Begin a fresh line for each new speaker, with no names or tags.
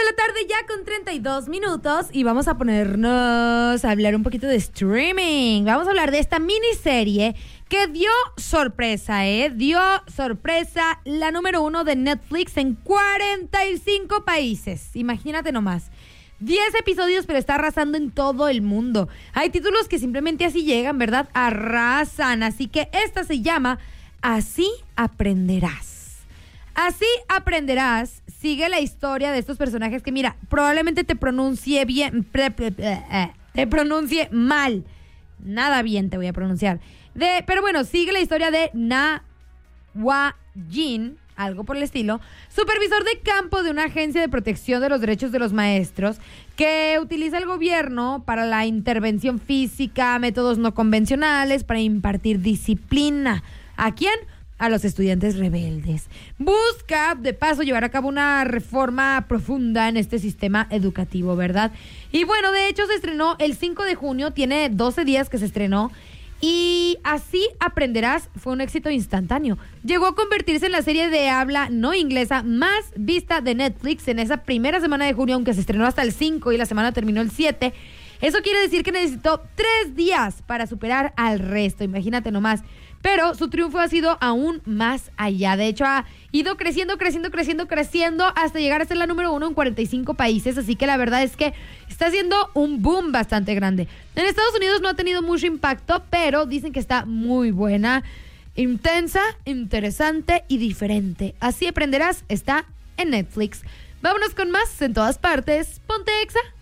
de la tarde ya con 32 minutos y vamos a ponernos a hablar un poquito de streaming. Vamos a hablar de esta miniserie que dio sorpresa, dio sorpresa, la número 1 de Netflix en 45 países. Imagínate nomás. 10 episodios, pero está arrasando en todo el mundo. Hay títulos que simplemente así llegan, ¿verdad? Arrasan. Así que esta se llama Así Aprenderás. Así Aprenderás sigue la historia de estos personajes que, mira, probablemente te pronuncie bien, te pronuncie mal. Nada bien te voy a pronunciar. Pero bueno, sigue la historia de Na Hwa-jin, algo por el estilo, supervisor de campo de una agencia de protección de los derechos de los maestros que utiliza el gobierno para la intervención física, métodos no convencionales para impartir disciplina. ¿A quién? A los estudiantes rebeldes. Busca, de paso, llevar a cabo una reforma profunda en este sistema educativo, ¿verdad? Y bueno, de hecho se estrenó el 5 de junio, tiene 12 días que se estrenó. Y Así Aprenderás fue un éxito instantáneo. Llegó a convertirse en la serie de habla no inglesa más vista de Netflix en esa primera semana de junio, aunque se estrenó hasta el 5 y la semana terminó el 7. Eso quiere decir que necesitó 3 días para superar al resto, imagínate nomás. Pero su triunfo ha sido aún más allá. De hecho, ha ido creciendo hasta llegar a ser la número 1 en 45 países. Así que la verdad es que está haciendo un boom bastante grande. En Estados Unidos no ha tenido mucho impacto, pero dicen que está muy buena, intensa, interesante y diferente. Así Aprenderás está en Netflix. Vámonos con más en todas partes. Ponte Exa.